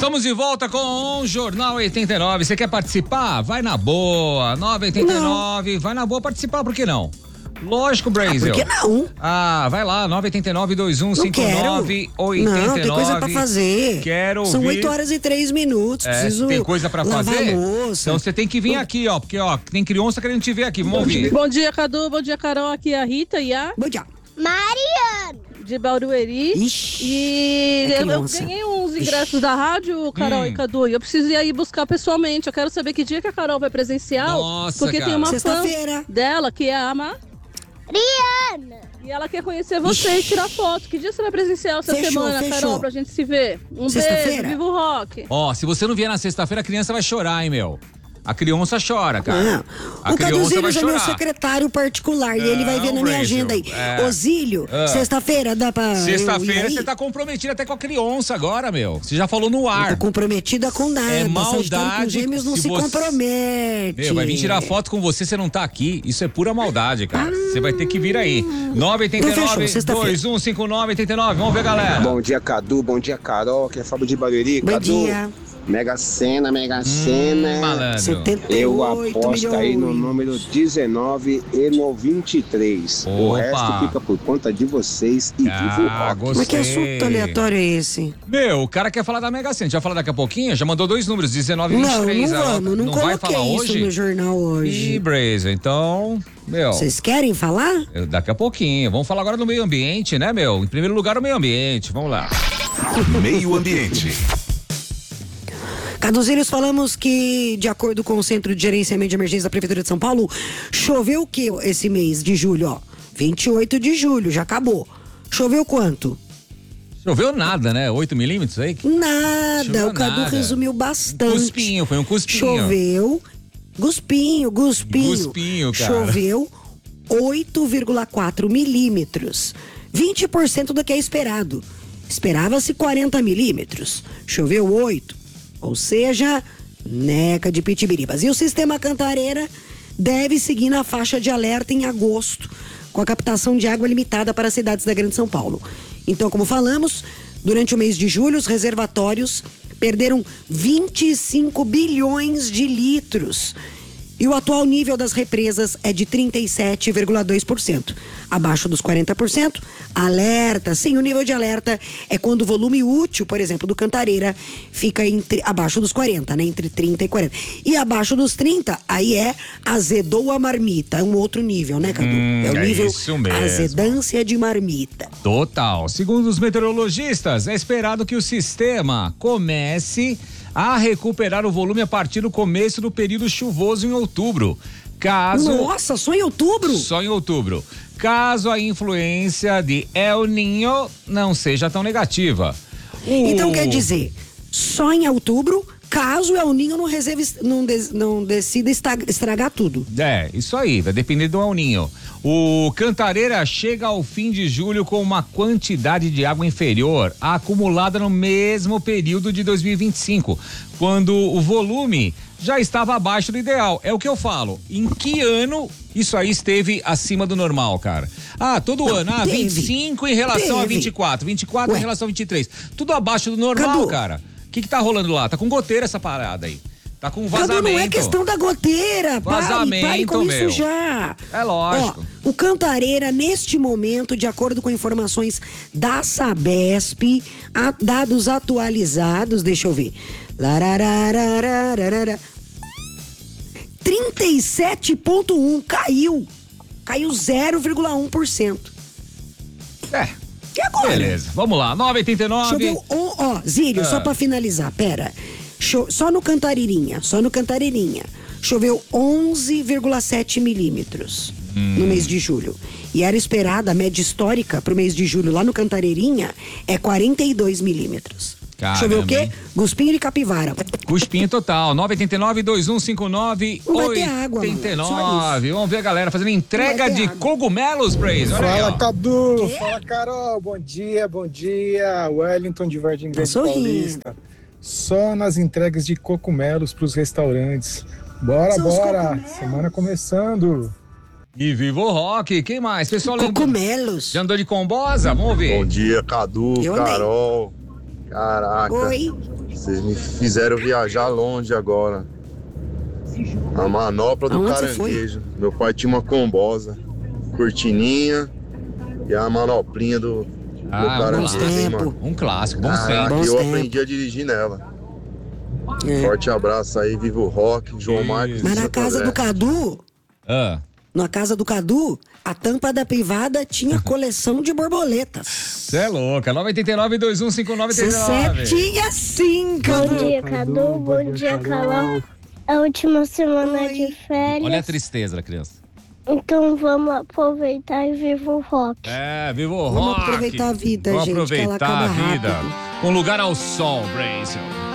Estamos de volta com o Jornal 89. Você quer participar? Vai na boa. 989, vai na boa participar, por que não? Lógico, Brasil. Por que não? Vai lá, 989-2159-89. Não, tem coisa pra fazer. Quero ouvir. São 8h03. Preciso tem coisa pra fazer? Então você tem que vir aqui, ó, porque, ó, tem criança querendo te ver aqui. Vamos ouvir. Bom dia, Cadu. Bom dia, Carol. Aqui é a Rita e a... Bom dia. Mariana. De Barueri. Ixi, e eu ganhei uns ingressos da rádio, Carol e Cadu, e eu preciso ir aí buscar pessoalmente. Eu quero saber que dia que a Carol vai presencial. Nossa, porque cara. tem uma fã dela que é a Mariana. E ela quer conhecer você e tirar foto. Que dia você vai presencial essa semana, Carol, pra gente se ver? Um beijo, viva o rock. Ó, se você não vier na sexta-feira, a criança vai chorar, hein, meu? A criança chora, cara. Não. O Caduzílio é meu secretário particular e ele vai ver na minha agenda aí. Osílio, sexta-feira dá pra... Sexta-feira você tá comprometida até com a criança agora, meu. Você já falou no ar. Não tô comprometida com nada. É maldade. Com gêmeos não se compromete. Meu, vai vir tirar foto com você não tá aqui. Isso é pura maldade, cara. Você vai ter que vir aí. 989-2159-89. Vamos ver, galera. Bom dia, Cadu. Bom dia, Carol. Aqui é Fábio de Barueri. Bom Cadu. dia. Mega Sena. Malandro. 78 Eu aposto milhões. aí no número 19 e no 23. Opa. O resto fica por conta de vocês e vivo o rock. Gostei. Mas que assunto aleatório é esse? Meu, o cara quer falar da Mega Sena. Já falar daqui a pouquinho? Já mandou 2 números, 19 e 23. Não vai coloquei falar isso hoje? no jornal hoje. Ih, Brazer, então, meu... Vocês querem falar? Daqui a pouquinho. Vamos falar agora do meio ambiente, né, meu? Em primeiro lugar, o meio ambiente. Vamos lá. Meio ambiente. Caduzílios, falamos que, de acordo com o Centro de Gerenciamento de Emergência da Prefeitura de São Paulo, choveu o que esse mês de julho, ó? 28 de julho, já acabou. Choveu quanto? Choveu nada, né? 8 milímetros aí? Nada, Choveu o Cadu nada. resumiu bastante. Cuspinho, foi um cuspinho. Choveu, guspinho, Cuspinho, cara. Choveu 8,4 milímetros. 20% do que é esperado. Esperava-se 40 milímetros. Choveu 8. Ou seja, neca de pitibiribas. E o sistema Cantareira deve seguir na faixa de alerta em agosto, com a captação de água limitada para as cidades da Grande São Paulo. Então, como falamos, durante o mês de julho, os reservatórios perderam 25 bilhões de litros. E o atual nível das represas é de 37,2%. Abaixo dos 40%, alerta. Sim, o nível de alerta é quando o volume útil, por exemplo, do Cantareira, fica abaixo dos 40, né? Entre 30 e 40. E abaixo dos 30, aí azedou a marmita. É um outro nível, né, Cadu? É o nível isso mesmo. azedância de marmita. Total. Segundo os meteorologistas, é esperado que o sistema comece a recuperar o volume a partir do começo do período chuvoso em outubro. Nossa, só em outubro? Só em outubro. Caso a influência de El Niño não seja tão negativa. Então quer dizer, só em outubro, caso El Niño não decida estragar tudo. É, isso aí, vai depender do El Niño. O Cantareira chega ao fim de julho com uma quantidade de água inferior à acumulada no mesmo período de 2025, quando o volume já estava abaixo do ideal. É o que eu falo. Em que ano isso aí esteve acima do normal, cara? Todo ano. 25 em relação a 24. 24 em relação a 23. Tudo abaixo do normal, Cadu. Cara. O que tá rolando lá? Tá com goteira essa parada aí. Tá com vazamento. Cadu, não é questão da goteira. Pare com isso já. É lógico. O Cantareira, neste momento, de acordo com informações da Sabesp, dados atualizados, deixa eu ver. 37,1, caiu 0,1%. E agora? Beleza, vamos lá, 9,89. Choveu, Zílio, só pra finalizar, pera. Só no Cantareirinha, choveu 11,7 milímetros no mês de julho. E era esperada, a média histórica pro mês de julho lá no Cantareirinha é 42 milímetros. Caramba. Choveu o quê? Guspinho e capivara. Cuspinho total, 989-2159-89. Vamos ver a galera fazendo entrega de cogumelos, Brazer. Fala, Cadu. Fala, Carol. Bom dia. Wellington de Vargem Grande Paulista. Só nas entregas de cogumelos pros restaurantes. Bora. Semana começando. E viva o rock. Quem mais? Pessoal, cogumelos. Já andou de combosa? Vamos ver. Bom dia, Cadu, Carol. Caraca. Oi. Vocês me fizeram viajar longe agora. A manopla do Aonde caranguejo. Meu pai tinha uma combosa, cortininha e a manoplinha do caranguejo, mano. Um clássico, bom Caraca, tempo. eu aprendi a dirigir nela. Forte abraço aí, Viva o Rock, João Marcos. Mas na casa do Cadu, na casa do Cadu, a tampa da privada tinha coleção de borboletas. Você é louca. 989-215939. Você tinha sim, Cadu. Bom dia, Cadu. Bom dia, Carol. A última semana de férias. Olha a tristeza da criança. Então vamos aproveitar e viva o rock. Viva o rock. Vamos aproveitar a vida, Vamos gente. aproveitar que ela acaba a vida. rápido. Com lugar ao sol, Brasil.